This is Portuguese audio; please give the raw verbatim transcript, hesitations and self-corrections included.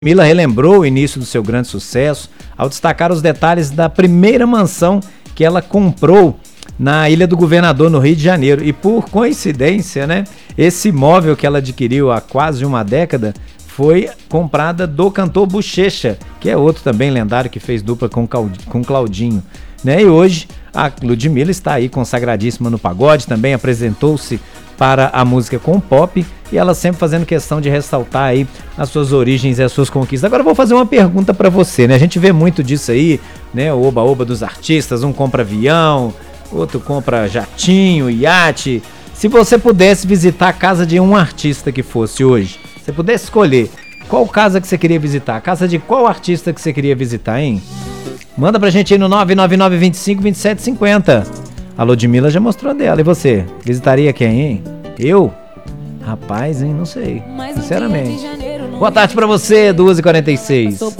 Ludmilla relembrou o início do seu grande sucesso ao destacar os detalhes da primeira mansão que ela comprou na Ilha do Governador, no Rio de Janeiro. E por coincidência, né, esse imóvel que ela adquiriu há quase uma década foi comprada do cantor Bochecha, que é outro também lendário que fez dupla com com Claudinho, né? E hoje a Ludmilla está aí consagradíssima no pagode, também apresentou-se para a música com pop, e ela sempre fazendo questão de ressaltar aí as suas origens e as suas conquistas. Agora eu vou fazer uma pergunta para você, né? A gente vê muito disso aí, né? O oba-oba dos artistas, um compra avião, outro compra jatinho, iate. Se você pudesse visitar a casa de um artista que fosse hoje, você pudesse escolher qual casa que você queria visitar, a casa de qual artista que você queria visitar, hein? Manda pra gente aí no nove nove nove, vinte e cinco, vinte e sete, cinquenta. A Ludmilla já mostrou dela. E você? Visitaria quem, hein? Eu? Rapaz, hein? Não sei. Sinceramente. Boa tarde pra você, duas e quarenta e seis.